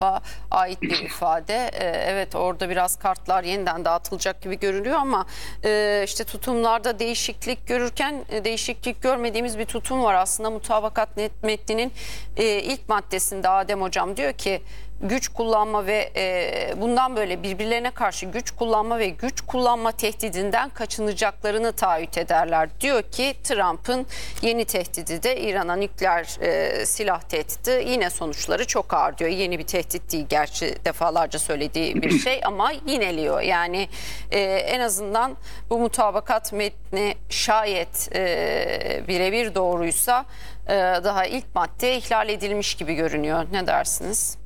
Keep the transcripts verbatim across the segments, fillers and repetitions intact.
ait bir ifade. Ee, evet, orada biraz kartlar yeniden dağıtılacak gibi görünüyor ama e, işte tutumlarda değişiklik görürken e, değişiklik görmediğimiz bir tutum var. Aslında mutabakat metninin e, ilk maddesinde Adem Hocam diyor ki güç kullanma ve e, bundan böyle birbirlerine karşı güç kullanma ve güç kullanma tehdidinden kaçınacaklarını taahhüt ederler. Diyor ki Trump'ın yeni tehdidi de İran'a nükleer e, silah tehdidi, yine sonuçları çok ağır diyor. Yeni bir tehdit değil gerçi, defalarca söylediği bir şey ama yineliyor. Yani e, en azından bu mutabakat metni şayet e, birebir doğruysa e, daha ilk madde ihlal edilmiş gibi görünüyor. Ne dersiniz?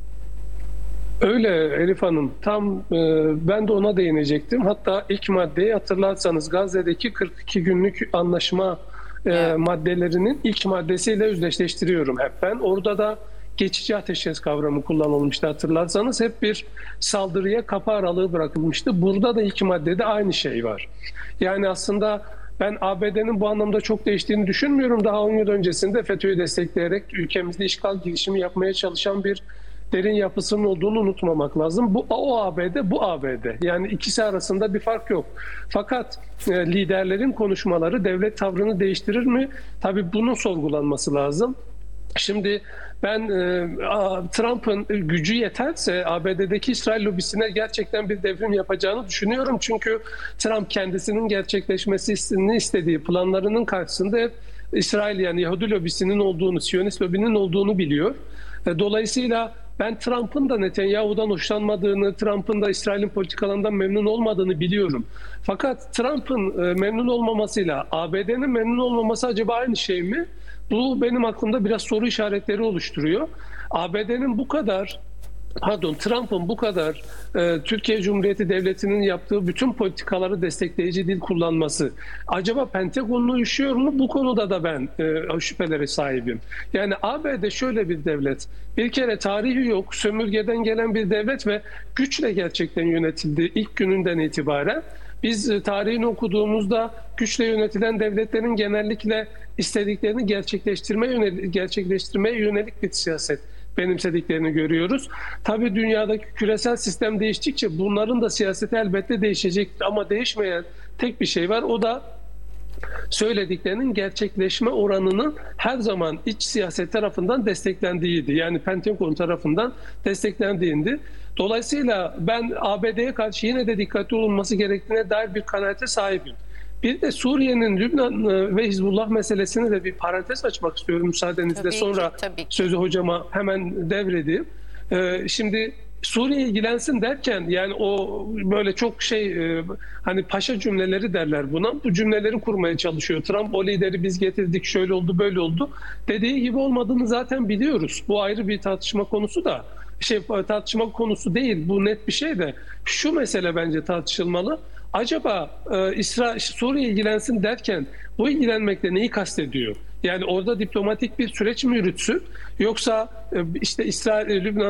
Öyle Elif Hanım, tam e, ben de ona değinecektim. Hatta ilk maddeyi hatırlarsanız Gazze'deki kırk iki günlük anlaşma e, evet. maddelerinin ilk maddesiyle özdeşleştiriyorum hep ben. Orada da geçici ateşkes kavramı kullanılmıştı hatırlarsanız. Hep bir saldırıya kapı aralığı bırakılmıştı. Burada da ilk maddede aynı şey var. Yani aslında ben A B D'nin bu anlamda çok değiştiğini düşünmüyorum. Daha on yıl öncesinde FETÖ'yü destekleyerek ülkemizde işgal girişimi yapmaya çalışan bir derin yapısının olduğunu unutmamak lazım. Bu o A B D, bu A B D. Yani ikisi arasında bir fark yok. Fakat e, liderlerin konuşmaları devlet tavrını değiştirir mi? Tabii bunun sorgulanması lazım. Şimdi ben e, Trump'ın gücü yeterse A B D'deki İsrail lobisine gerçekten bir devrim yapacağını düşünüyorum. Çünkü Trump kendisinin gerçekleşmesini istediği planlarının karşısında hep İsrail, yani Yahudi lobisinin olduğunu, Siyonist lobinin olduğunu biliyor. Dolayısıyla ben Trump'ın da Netanyahu'dan hoşlanmadığını, Trump'ın da İsrail'in politikalarından memnun olmadığını biliyorum. Fakat Trump'ın memnun olmamasıyla A B D'nin memnun olmaması acaba aynı şey mi? Bu benim aklımda biraz soru işaretleri oluşturuyor. A B D'nin bu kadar, pardon Trump'ın bu kadar e, Türkiye Cumhuriyeti Devleti'nin yaptığı bütün politikaları destekleyici dil kullanması acaba Pentagon'u üşüyor mu? Bu konuda da ben e, şüphelere sahibim. Yani A B D şöyle bir devlet. Bir kere tarihi yok, sömürgeden gelen bir devlet ve güçle gerçekten yönetildi ilk gününden itibaren. Biz e, tarihini okuduğumuzda güçle yönetilen devletlerin genellikle istediklerini gerçekleştirmeye yönelik, gerçekleştirmeye yönelik bir siyaset benimsediklerini görüyoruz. Tabii dünyadaki küresel sistem değiştikçe bunların da siyaseti elbette değişecektir ama değişmeyen tek bir şey var. O da söylediklerinin gerçekleşme oranının her zaman iç siyaset tarafından desteklendiğiydi. Yani Pentagon tarafından desteklendiğindi. Dolayısıyla ben A B D'ye karşı yine de dikkatli olunması gerektiğine dair bir kanaate sahibim. Bir de Suriye'nin, Lübnan ve Hizbullah meselesine de bir parantez açmak istiyorum müsaadenizle. Tabii sonra ki, tabii ki. Sözü hocama hemen devredeyim. Ee, şimdi Suriye ilgilensin derken yani o böyle çok şey hani paşa cümleleri derler buna. Bu cümleleri kurmaya çalışıyor. Trump o lideri biz getirdik, şöyle oldu, böyle oldu. Dediği gibi olmadığını zaten biliyoruz. Bu ayrı bir tartışma konusu da. Şey tartışma konusu değil. Bu net bir şey de. Şu mesele bence tartışılmalı. Acaba e, İsrail, Suriye ilgilensin derken bu ilgilenmekle neyi kastediyor? Yani orada diplomatik bir süreç mi yürütsün? Yoksa e, işte İsrail, Lübnan